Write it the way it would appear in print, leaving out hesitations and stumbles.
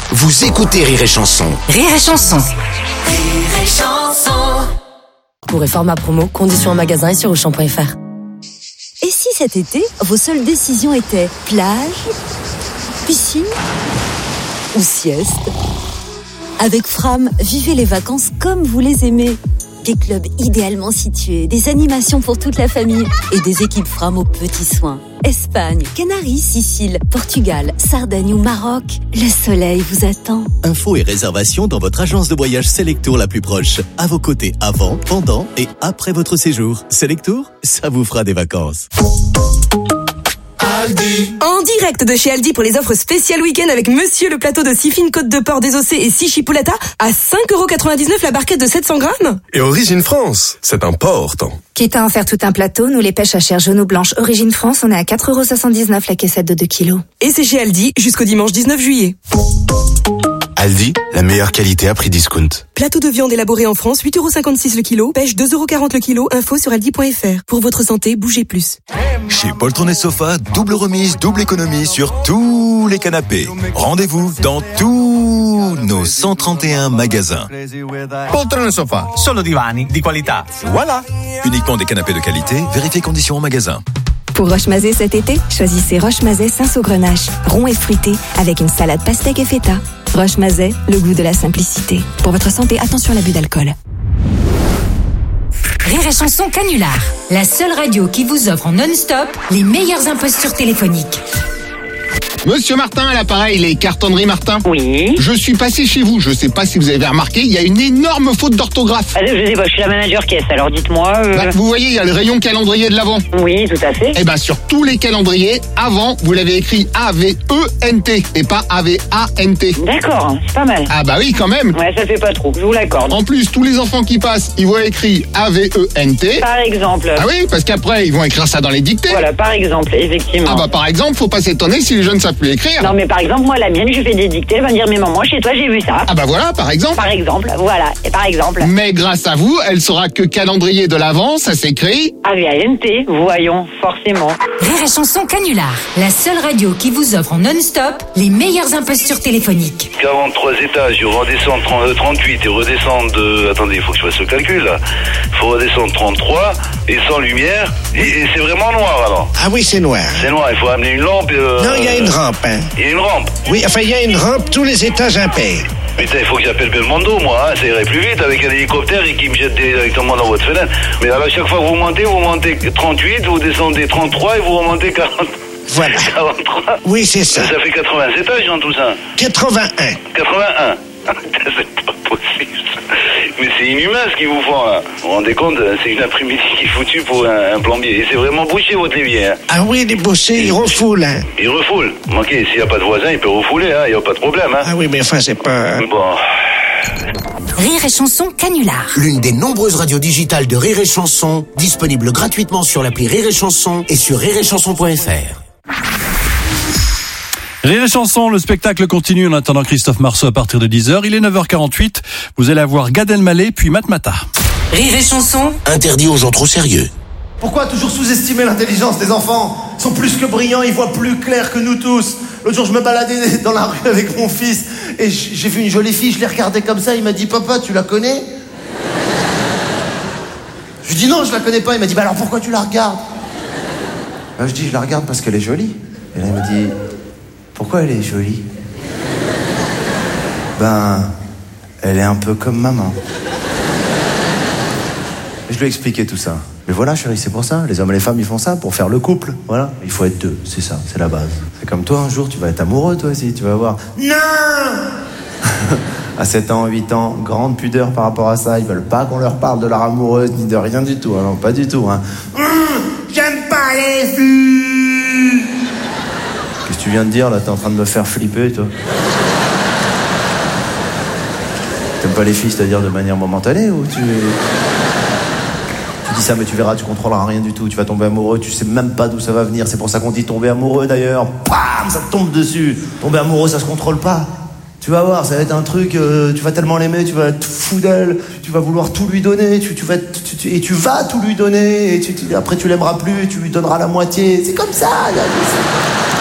Vous écoutez Rire et Chanson. Rire et Chanson. Rire et Chanson. Pour Réforma Promo, conditions en magasin et sur Auchan.fr. Et si cet été, vos seules décisions étaient plage, piscine ou sieste? Avec Fram, vivez les vacances comme vous les aimez. Des clubs idéalement situés, des animations pour toute la famille et des équipes Fram aux petits soins. Espagne, Canaries, Sicile, Portugal, Sardaigne ou Maroc, le soleil vous attend. Infos et réservations dans votre agence de voyage Selectour la plus proche. À vos côtés avant, pendant et après votre séjour. Selectour, ça vous fera des vacances. Aldi. En direct de chez Aldi pour les offres spéciales week-end avec Monsieur le plateau de 6 fines côtes de porc désossées et 6 chipolata à 5,99€ la barquette de 700 grammes. Et Origine France, c'est important. Quitte à en faire tout un plateau, nous les pêches à chair jaune ou blanche Origine France, on est à 4,79€ la caissette de 2 kilos. Et c'est chez Aldi jusqu'au dimanche 19 juillet. Aldi, la meilleure qualité à prix discount. Plateau de viande élaboré en France, 8,56€ le kilo, pêche 2,40€ le kilo, info sur aldi.fr. Pour votre santé, bougez plus. Chez Poltron et Sofa, double remise, double économie sur tous les canapés. Rendez-vous dans tous nos 131 magasins. Poltron et Sofa, solo divani di qualità. Voilà, uniquement des canapés de qualité, vérifiez conditions en magasin. Pour Roche-Mazet cet été, choisissez Roche-Mazet Saint-Saugrenache, rond et fruité, avec une salade pastèque et feta. Roche-Mazet, le goût de la simplicité. Pour votre santé, attention à l'abus d'alcool. Rire et Chanson Canular, la seule radio qui vous offre en non-stop les meilleures impostures téléphoniques. Monsieur Martin à l'appareil, les cartonneries Martin. Oui. Je suis passé chez vous, je sais pas si vous avez remarqué, il y a une énorme faute d'orthographe. Je sais pas, je suis la manager caisse, alors dites-moi. Vous voyez, il y a le rayon calendrier de l'avant. Oui, tout à fait. Eh ben sur tous les calendriers, avant, vous l'avez écrit A-V-E-N-T et pas A-V-A-N-T. D'accord, c'est pas mal. Ah bah oui, quand même. Ouais, ça fait pas trop, je vous l'accorde. En plus, tous les enfants qui passent, ils voient écrit A-V-E-N-T. Par exemple. Ah oui, parce qu'après, ils vont écrire ça dans les dictées. Voilà, par exemple, effectivement. Ah bah par exemple, faut pas s'étonner si les jeunes savent plus écrire. Non mais par exemple, moi la mienne, je fais des dictées, elle va me dire mais maman, chez toi j'ai vu ça. Ah bah voilà, par exemple. Par exemple, voilà, et par exemple. Mais grâce à vous, elle saura que calendrier de l'Avent, ça s'écrit A-V-A-N-T, voyons, forcément. Rire et Chanson Canular, la seule radio qui vous offre en non-stop les meilleures impostures téléphoniques. 43 étages, il redescend 38 et redescendre de... Attendez, il faut que je fasse le calcul là. Il faut redescendre 33 et sans lumière. Et c'est vraiment noir alors. Ah oui, c'est noir. C'est noir, il faut amener une lampe. Non, il y a une rampe. Hein. Il y a une rampe. Oui, enfin, il y a une rampe, tous les étages impairs. Putain, il faut que j'appelle Belmondo, moi, hein. Ça irait plus vite avec un hélicoptère et qui me jette directement dans votre fenêtre. Mais alors, à chaque fois que vous montez 38, vous descendez 33 et vous remontez 40. Voilà. 43. Oui, c'est ça. Ça fait 80 étages dans tout ça. 81. 81. C'est pas possible. Mais c'est inhumain ce qu'ils vous font là. Vous vous rendez compte, c'est une après-midi qui est foutue pour un plombier. Et c'est vraiment bouché votre évier. Hein. Ah oui, les bouchers, ils refoulent. Hein. Ils refoulent. Ok, s'il n'y a pas de voisin, il peut refouler, hein. Il n'y a pas de problème. Hein. Ah oui, mais enfin, c'est pas... Bon. Rire et Chanson Canular. L'une des nombreuses radios digitales de Rire et Chanson, disponible gratuitement sur l'appli Rire et Chanson et sur rireetchanson.fr. Rire et Chanson, le spectacle continue en attendant Christophe Marceau à partir de 10h. Il est 9h48. Vous allez avoir Gad Elmaleh puis Matmata. Rire et Chanson. Interdit aux gens trop sérieux. Pourquoi toujours sous-estimer l'intelligence des enfants ? Ils sont plus que brillants, ils voient plus clair que nous tous. L'autre jour, je me baladais dans la rue avec mon fils et j'ai vu une jolie fille, je l'ai regardée comme ça, il m'a dit « Papa, tu la connais ?» Je lui dis « Non, je la connais pas. » Il m'a dit « Bah alors pourquoi tu la regardes ?» Je dis « Je la regarde parce qu'elle est jolie. » Et là, il m'a dit « Pourquoi elle est jolie ?» Ben, elle est un peu comme maman. Et je lui ai expliqué tout ça. Mais voilà, chérie, c'est pour ça. Les hommes et les femmes, ils font ça pour faire le couple. Voilà, il faut être deux, c'est ça, c'est la base. C'est comme toi, un jour, tu vas être amoureux, toi aussi, tu vas voir. Non. À 7 ans, 8 ans, grande pudeur par rapport à ça. Ils veulent pas qu'on leur parle de leur amoureuse, ni de rien du tout. Hein. Non, pas du tout, hein. J'aime pas les filles. Qu'est-ce que tu viens de dire, là? T'es en train de me faire flipper, toi. T'aimes pas les filles, c'est-à-dire de manière momentanée, ou tu dis ça, mais tu verras, tu contrôleras rien du tout. Tu vas tomber amoureux, tu sais même pas d'où ça va venir. C'est pour ça qu'on dit tomber amoureux, d'ailleurs. Bam, ça te tombe dessus. Tomber amoureux, ça se contrôle pas. Tu vas voir, ça va être un truc, tu vas tellement l'aimer, tu vas être fou d'elle, tu vas vouloir tout lui donner, tu vas tout lui donner, et après tu l'aimeras plus, et tu lui donneras la moitié. C'est comme ça.